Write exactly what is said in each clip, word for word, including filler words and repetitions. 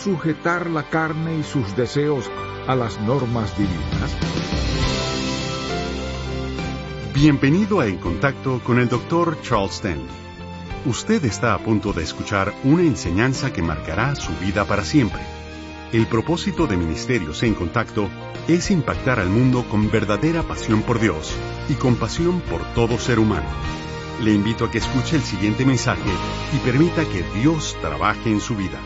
sujetar la carne y sus deseos a las normas divinas? Bienvenido a En Contacto con el doctor Charles Stanley. Usted está a punto de escuchar una enseñanza que marcará su vida para siempre. El propósito de Ministerios En Contacto es impactar al mundo con verdadera pasión por Dios y compasión por todo ser humano. Le invito a que escuche el siguiente mensaje y permita que Dios trabaje en su vida.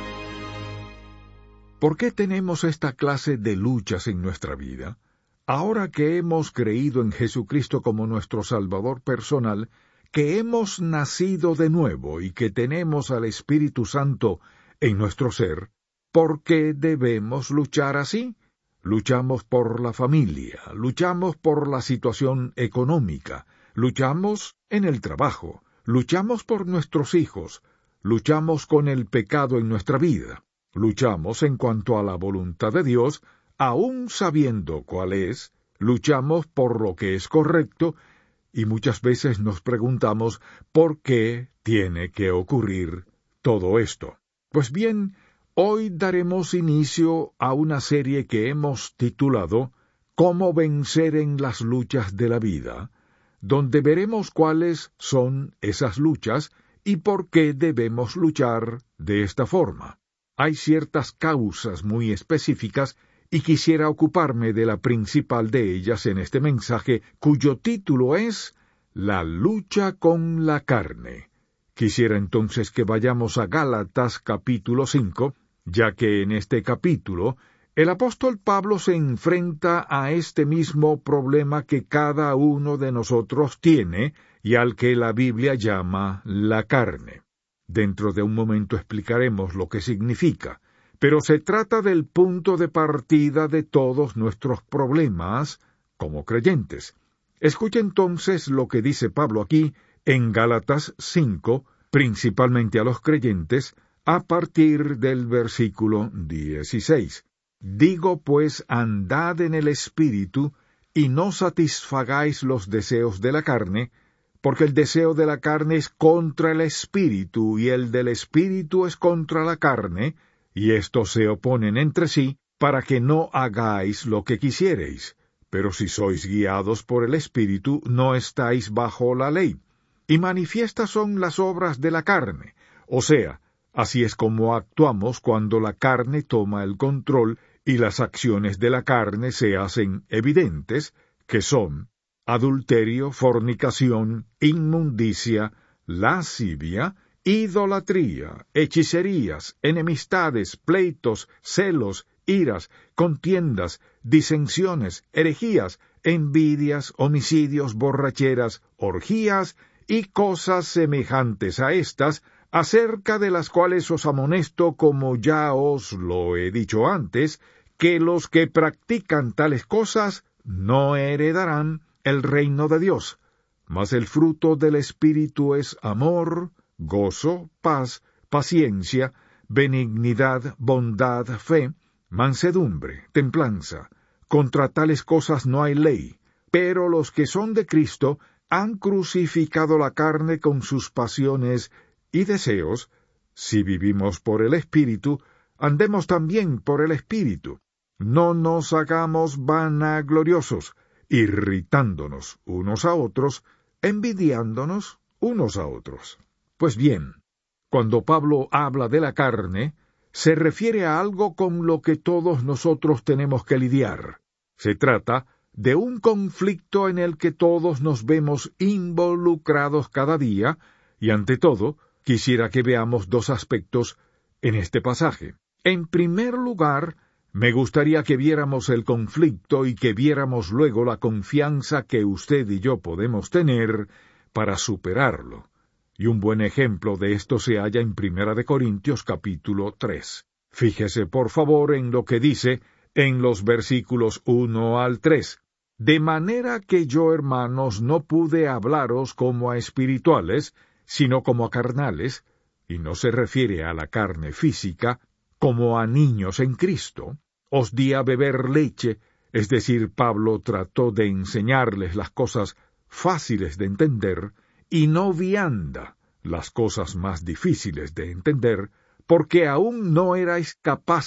¿Por qué tenemos esta clase de luchas en nuestra vida? Ahora que hemos creído en Jesucristo como nuestro Salvador personal, que hemos nacido de nuevo y que tenemos al Espíritu Santo en nuestro ser, ¿por qué debemos luchar así? Luchamos por la familia, luchamos por la situación económica, luchamos en el trabajo, luchamos por nuestros hijos, luchamos con el pecado en nuestra vida, luchamos en cuanto a la voluntad de Dios, aún sabiendo cuál es, luchamos por lo que es correcto, y muchas veces nos preguntamos ¿por qué tiene que ocurrir todo esto? Pues bien, hoy daremos inicio a una serie que hemos titulado «Cómo vencer en las luchas de la vida», donde veremos cuáles son esas luchas y por qué debemos luchar de esta forma. Hay ciertas causas muy específicas y quisiera ocuparme de la principal de ellas en este mensaje, cuyo título es «La lucha con la carne». Quisiera entonces que vayamos a Gálatas capítulo cinco, ya que en este capítulo el apóstol Pablo se enfrenta a este mismo problema que cada uno de nosotros tiene y al que la Biblia llama la carne. Dentro de un momento explicaremos lo que significa, pero se trata del punto de partida de todos nuestros problemas como creyentes. Escuche entonces lo que dice Pablo aquí en Gálatas cinco, principalmente a los creyentes, a partir del versículo dieciséis. Digo pues, andad en el Espíritu, y no satisfagáis los deseos de la carne, porque el deseo de la carne es contra el Espíritu, y el del Espíritu es contra la carne, y estos se oponen entre sí, para que no hagáis lo que quisiereis. Pero si sois guiados por el Espíritu, no estáis bajo la ley. Y manifiestas son las obras de la carne, o sea, así es como actuamos cuando la carne toma el control y las acciones de la carne se hacen evidentes, que son adulterio, fornicación, inmundicia, lascivia, idolatría, hechicerías, enemistades, pleitos, celos, iras, contiendas, disensiones, herejías, envidias, homicidios, borracheras, orgías y cosas semejantes a estas, acerca de las cuales os amonesto, como ya os lo he dicho antes, que los que practican tales cosas no heredarán el reino de Dios. Mas el fruto del Espíritu es amor, gozo, paz, paciencia, benignidad, bondad, fe, mansedumbre, templanza. Contra tales cosas no hay ley, pero los que son de Cristo han crucificado la carne con sus pasiones y deseos. Si vivimos por el Espíritu, andemos también por el Espíritu. No nos hagamos vanagloriosos, irritándonos unos a otros, envidiándonos unos a otros. Pues bien, cuando Pablo habla de la carne, se refiere a algo con lo que todos nosotros tenemos que lidiar. Se trata de un conflicto en el que todos nos vemos involucrados cada día, y ante todo, quisiera que veamos dos aspectos en este pasaje. En primer lugar, me gustaría que viéramos el conflicto y que viéramos luego la confianza que usted y yo podemos tener para superarlo. Y un buen ejemplo de esto se halla en Primera de Corintios capítulo tres. Fíjese por favor en lo que dice en los versículos uno al tres. De manera que yo, hermanos, no pude hablaros como a espirituales, sino como a carnales, y no se refiere a la carne física, como a niños en Cristo. Os di a beber leche, es decir, Pablo trató de enseñarles las cosas fáciles de entender, y no vianda, las cosas más difíciles de entender, porque aún no erais capaces